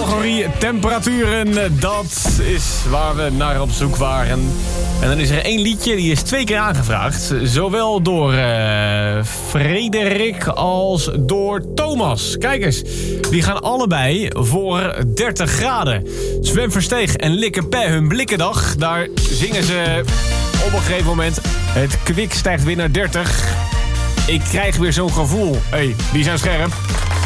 categorie temperaturen. Dat is waar we naar op zoek waren. En dan is er één liedje, die is 2 keer aangevraagd. Zowel door Frederik als door Thomas. Kijk eens, die gaan allebei voor 30 graden. Sven Versteeg en Likke Pé, hun blikkendag. Daar zingen ze op een gegeven moment. Het kwik stijgt weer naar 30. Ik krijg weer zo'n gevoel. Hé, die zijn scherp.